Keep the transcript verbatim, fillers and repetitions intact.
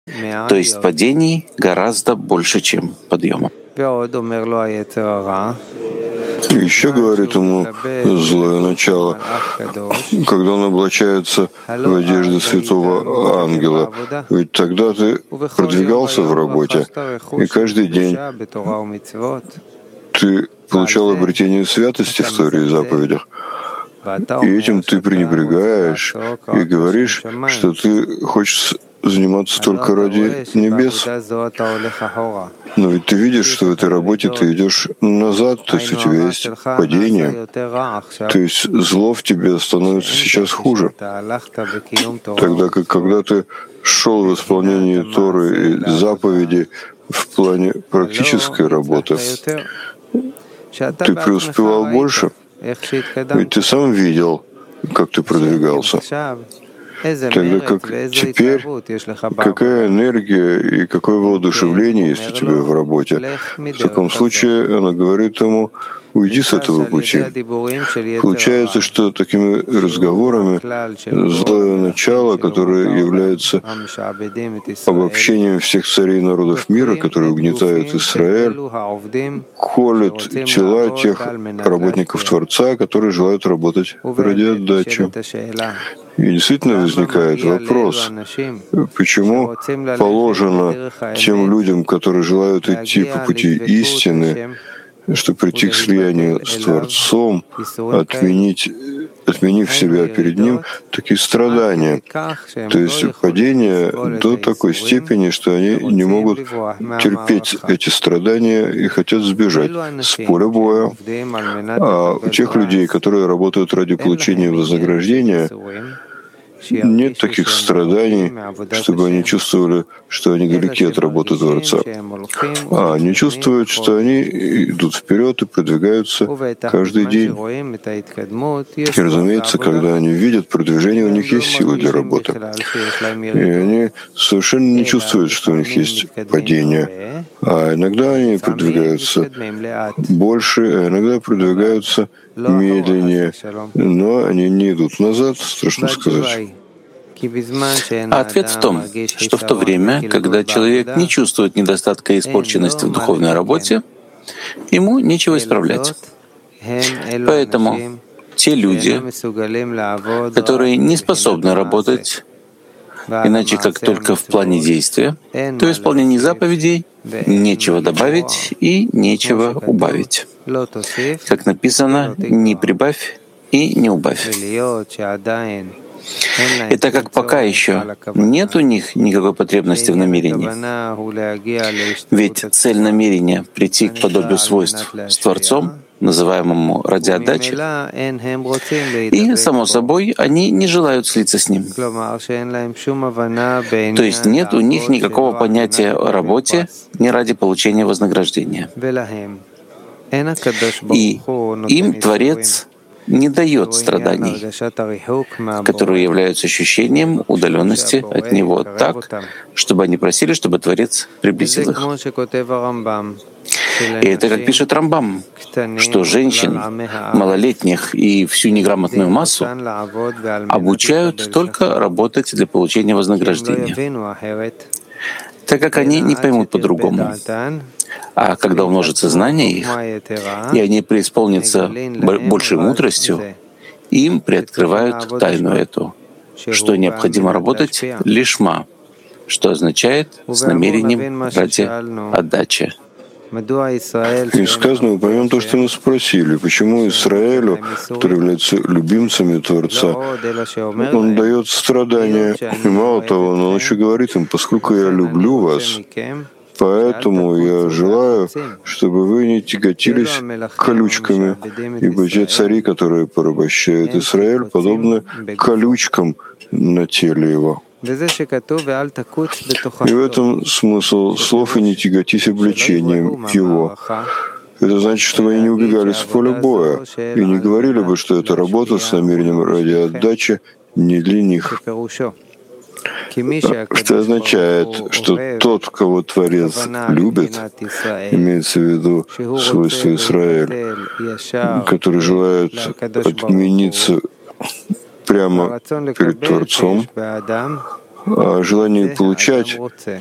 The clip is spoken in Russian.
То есть падений гораздо больше, чем подъема. Еще говорит ему злое начало, когда он облачается в одежды святого ангела, ведь тогда ты продвигался в работе, и каждый день ты получал обретение святости в Торе и заповедях, и этим ты пренебрегаешь и говоришь, что ты хочешь заниматься только ради небес. Но ведь ты видишь, что в этой работе ты идешь назад, то есть у тебя есть падение, то есть зло в тебе становится сейчас хуже. Тогда как когда ты шел в исполнении Торы и заповедей в плане практической работы, ты преуспевал больше, ведь ты сам видел, как ты продвигался. Тогда как теперь, какая энергия и какое воодушевление есть у тебя в работе? В таком случае она говорит ему: уйди с этого пути. Получается, что такими разговорами злое начало, которое является обобщением всех царей народов мира, которые угнетают Израиль, колет тела тех работников Творца, которые желают работать ради отдачи. И действительно возникает вопрос, почему положено тем людям, которые желают идти по пути истины, чтобы прийти к слиянию с Творцом, отменить, отменив себя перед Ним, такие страдания, то есть падение до такой степени, что они не могут терпеть эти страдания и хотят сбежать с поля боя. А у тех людей, которые работают ради получения вознаграждения, нет таких страданий, чтобы они чувствовали, что они далеки от работы Творца. А они чувствуют, что они идут вперед и продвигаются каждый день. И, разумеется, когда они видят продвижение, у них есть силы для работы. И они совершенно не чувствуют, что у них есть падение. А иногда они продвигаются больше, а иногда продвигаются медленнее, но они не идут назад, страшно сказать. Ответ в том, что в то время, когда человек не чувствует недостатка и испорченности в духовной работе, ему нечего исправлять. Поэтому те люди, которые не способны работать иначе как только в плане действия, то в исполнении заповедей нечего добавить и нечего убавить. Как написано, не прибавь и не убавь. И так как пока еще нет у них никакой потребности в намерении, ведь цель намерения — прийти к подобию свойств с Творцом, называемому ради отдачи, и, само собой, они не желают слиться с Ним. То есть нет у них никакого понятия о работе не ради получения вознаграждения. И им Творец не дает страданий, которые являются ощущением удаленности от Него так, чтобы они просили, чтобы Творец приблизил их. И это, как пишет Рамбам, что женщин, малолетних и всю неграмотную массу обучают только работать для получения вознаграждения, так как они не поймут по-другому. А когда умножится знание их, и они преисполнятся большей мудростью, им приоткрывают тайну эту, что необходимо работать лишма, что означает с намерением ради отдачи. И сказано, упомянем то, что мы спросили, почему Израилю, который является любимцами Творца, он дает страдания, и мало того, но он еще говорит им: поскольку я люблю вас, поэтому я желаю, чтобы вы не тяготились колючками, ибо те цари, которые порабощают Израиль, подобны колючкам на теле его. И в этом смысл слов: «и не тяготись обличением его». Это значит, чтобы они не убегали с поля боя и не говорили бы, что эта работа с намерением ради отдачи не для них. Что означает, что тот, кого Творец любит, имеется в виду свойство Израиль, который желает отмениться прямо перед Творцом, о желании получать,